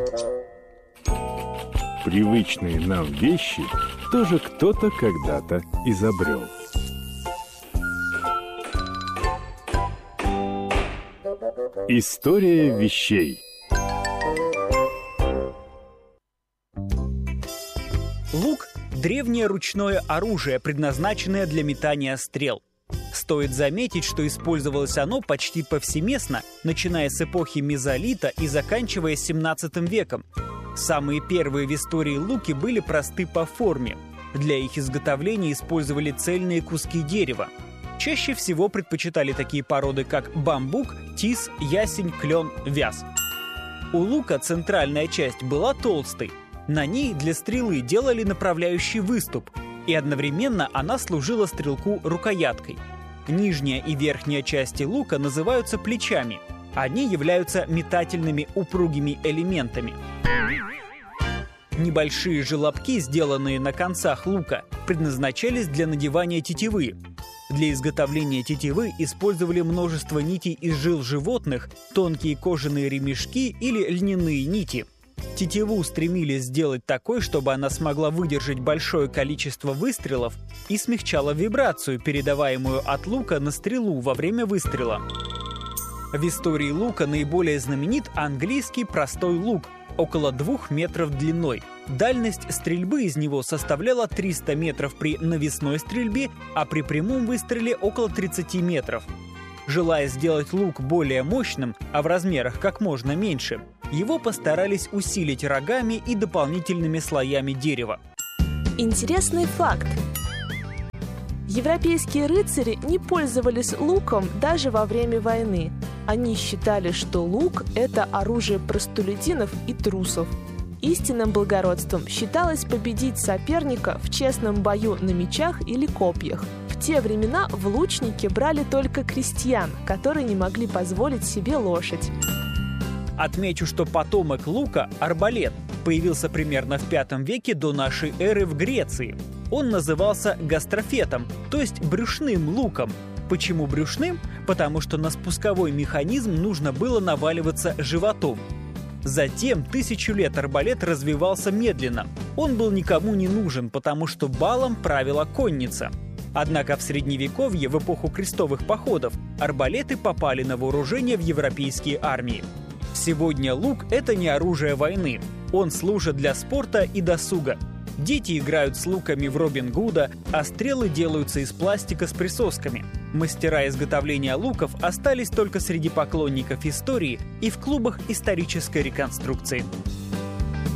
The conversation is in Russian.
Привычные нам вещи тоже кто-то когда-то изобрел. История вещей. Лук – древнее ручное оружие, предназначенное для метания стрел. Стоит заметить, что использовалось оно почти повсеместно, начиная с эпохи мезолита и заканчивая 17 веком. Самые первые в истории луки были просты по форме. Для их изготовления использовали цельные куски дерева. Чаще всего предпочитали такие породы, как бамбук, тис, ясень, клен, вяз. У лука центральная часть была толстой. На ней для стрелы делали направляющий выступ, и одновременно она служила стрелку рукояткой. Нижняя и верхняя части лука называются плечами. Они являются метательными упругими элементами. Небольшие желобки, сделанные на концах лука, предназначались для надевания тетивы. Для изготовления тетивы использовали множество нитей из жил животных, тонкие кожаные ремешки или льняные нити. Тетиву стремились сделать такой, чтобы она смогла выдержать большое количество выстрелов и смягчала вибрацию, передаваемую от лука на стрелу во время выстрела. В истории лука наиболее знаменит английский простой лук, около 2 метров длиной. Дальность стрельбы из него составляла 300 метров при навесной стрельбе, а при прямом выстреле около 30 метров. Желая сделать лук более мощным, а в размерах как можно меньше, его постарались усилить рогами и дополнительными слоями дерева. Интересный факт. Европейские рыцари не пользовались луком даже во время войны. Они считали, что лук – это оружие простолюдинов и трусов. Истинным благородством считалось победить соперника в честном бою на мечах или копьях. В те времена в лучники брали только крестьян, которые не могли позволить себе лошадь. Отмечу, что потомок лука, арбалет, появился примерно в V веке до нашей эры в Греции. Он назывался гастрофетом, то есть брюшным луком. Почему брюшным? Потому что на спусковой механизм нужно было наваливаться животом. Затем 1000 лет арбалет развивался медленно. Он был никому не нужен, потому что балом правила конница. Однако в Средневековье, в эпоху крестовых походов, арбалеты попали на вооружение в европейские армии. Сегодня лук – это не оружие войны. Он служит для спорта и досуга. Дети играют с луками в Робин Гуда, а стрелы делаются из пластика с присосками. Мастера изготовления луков остались только среди поклонников истории и в клубах исторической реконструкции.